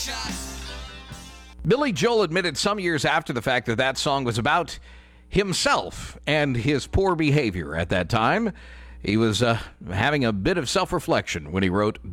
Billy Joel admitted some years after the fact that that song was about himself and his poor behavior at that time. He was having a bit of self-reflection when he wrote